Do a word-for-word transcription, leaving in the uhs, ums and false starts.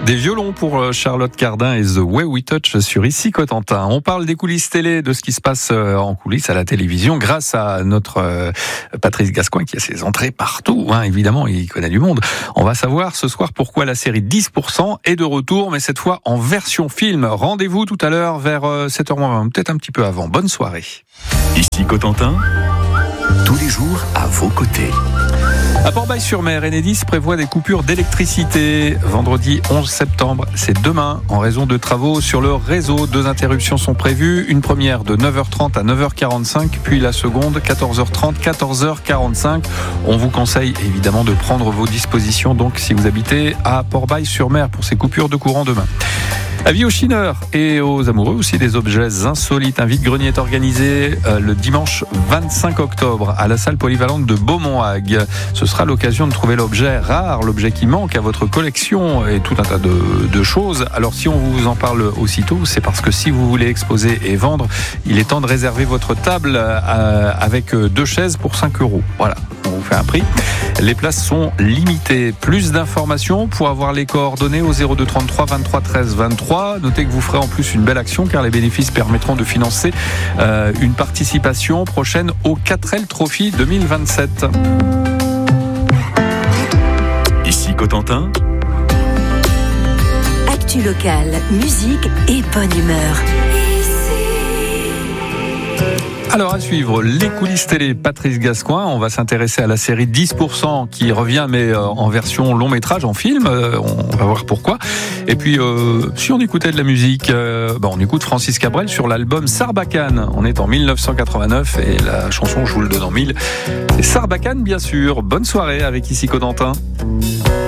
Des violons pour Charlotte Cardin et The Way We Touch sur Ici Cotentin. On parle des coulisses télé, de ce qui se passe en coulisses à la télévision grâce à notre Patrice Gascoigne qui a ses entrées partout. Hein, évidemment, il connaît du monde. On va savoir ce soir pourquoi la série dix pour cent est de retour, mais cette fois en version film. Rendez-vous tout à l'heure vers sept heures moins vingt, peut-être un petit peu avant. Bonne soirée. Ici Cotentin, tous les jours à vos côtés. À Port-Bail-sur-Mer, Enedis prévoit des coupures d'électricité. Vendredi onze septembre, c'est demain, en raison de travaux sur le réseau. Deux interruptions sont prévues. Une première de neuf heures trente à neuf heures quarante-cinq, puis la seconde quatorze heures trente, quatorze heures quarante-cinq. On vous conseille évidemment de prendre vos dispositions, donc si vous habitez à Port-Bail-sur-Mer, pour ces coupures de courant demain. Avis aux chineurs et aux amoureux aussi des objets insolites. Un vide-grenier est organisé euh, le dimanche vingt-cinq octobre à la salle polyvalente de Beaumont-Hague. Ce sera l'occasion de trouver l'objet rare, l'objet qui manque à votre collection et tout un tas de, de choses. Alors si on vous en parle aussitôt, c'est parce que si vous voulez exposer et vendre, il est temps de réserver votre table euh, avec deux chaises pour cinq euros. Voilà, on vous fait un prix. Les places sont limitées. Plus d'informations pour avoir les coordonnées au zéro deux trente-trois vingt-trois treize vingt-trois. Notez que vous ferez en plus une belle action car les bénéfices permettront de financer euh, une participation prochaine au quatre L Trophy deux mille vingt-sept. Ici Cotentin. Actu locale, musique et bonne humeur. Alors à suivre, les coulisses télé, Patrice Gascoigne. On va s'intéresser à la série dix pour cent qui revient mais euh, en version long métrage, en film. Euh, on va voir pourquoi. Et puis euh, si on écoutait de la musique, euh, bah, on écoute Francis Cabrel sur l'album Sarbacane. On est en dix-neuf cent quatre-vingt-neuf et la chanson, je vous le donne en mille, c'est Sarbacane bien sûr. Bonne soirée avec Ici Cotentin.